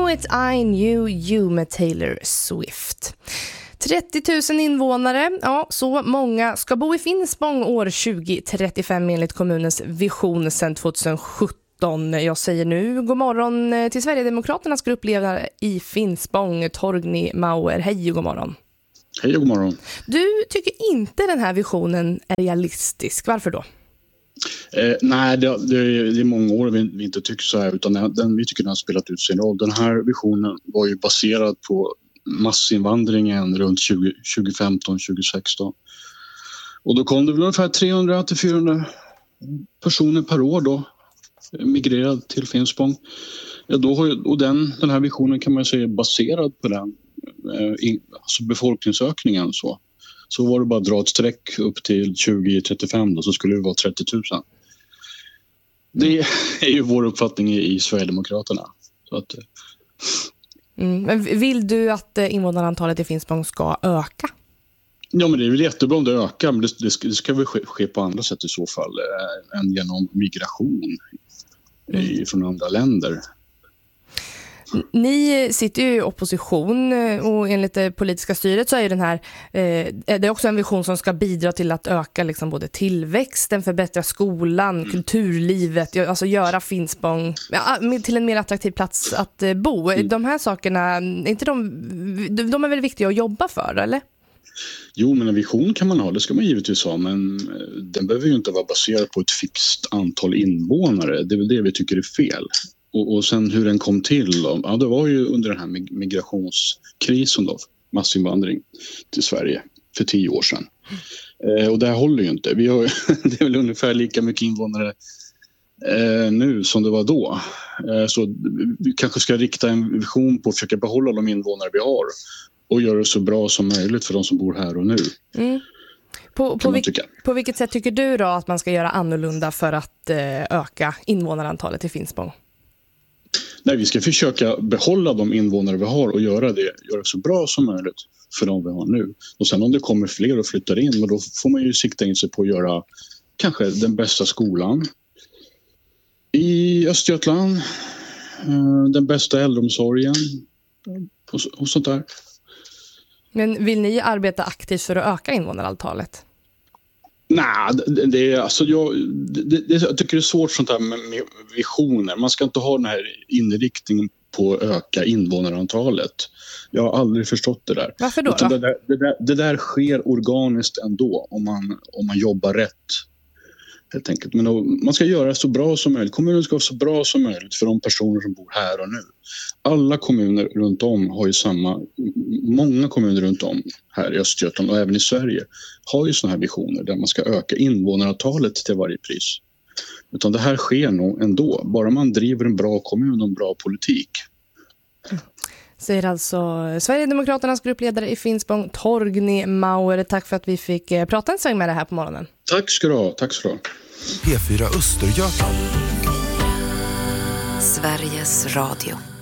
Know It I Knew You med Taylor Swift. 30 000 invånare, ja, så många ska bo i Finspång år 2035 enligt kommunens vision sedan 2017. Jag säger nu god morgon till Sverigedemokraternas gruppledare i Finspång, Torgny Mauer. Hej och god morgon. Hej och god morgon. Du tycker inte den här visionen är realistisk. Varför då? Nej, det är många år vi inte tycker så här, utan vi tycker den har spelat ut sin roll. Den här visionen var ju baserad på massinvandringen runt 2015-2016. Och då kom det väl ungefär 300-400 personer per år då migrerade till Finspång. Ja, och den här visionen kan man säga är baserad på den alltså befolkningsökningen så var det bara att dra ett streck upp till 2035 då, så skulle det vara 30 000. Det är ju vår uppfattning i Sverigedemokraterna. Så att, Men vill du att invånarantalet i Finspång ska öka? Ja, men det är väl jättebra om det ökar, men det ska väl ske på andra sätt i så fall än genom migration från andra länder. Ni sitter ju i opposition och enligt det politiska styret så är ju den här det är också en vision som ska bidra till att öka liksom både tillväxten, förbättra skolan, kulturlivet, alltså göra Finspång till en mer attraktiv plats att bo. De här sakerna, inte de är väl viktiga att jobba för, eller? Jo, men en vision kan man ha, det ska man givetvis ha, men den behöver ju inte vara baserad på ett fixt antal invånare. Det är väl det vi tycker är fel. Och sen hur den kom till då? Ja, det var ju under den här migrationskrisen då, massinvandring till Sverige för 10 år sedan. Och det här håller ju inte. Det är väl ungefär lika mycket invånare nu som det var då. Så vi kanske ska rikta en vision på att försöka behålla de invånare vi har och göra det så bra som möjligt för de som bor här och nu. På vilket sätt tycker du då att man ska göra annorlunda för att öka invånarantalet i Finspång? Nej, vi ska försöka behålla de invånare vi har och göra det så bra som möjligt för de vi har nu. Och sen om det kommer fler och flyttar in, men då får man ju sikta in sig på att göra kanske den bästa skolan i Östergötland, den bästa äldreomsorgen och sånt där. Men vill ni arbeta aktivt för att öka invånarantalet? Nej, jag tycker det är svårt sånt här med visioner. Man ska inte ha den här inriktningen på att öka invånarantalet. Jag har aldrig förstått det där. Varför då? Det där sker organiskt ändå om man jobbar rätt. Helt enkelt. Men man ska göra så bra som möjligt. Kommunen ska vara så bra som möjligt för de personer som bor här och nu. Alla kommuner runt om har ju många kommuner runt om här i Östergötland och även i Sverige har ju såna här visioner där man ska öka invånarantalet till varje pris. Utan det här sker nog ändå, bara man driver en bra kommun och en bra politik. Säger alltså Sverigedemokraternas gruppledare i Finspång, Torgny Mauer. Tack för att vi fick prata en sväng med det här på morgonen. Tack ska du ha. P4 Östergötland. Sveriges Radio.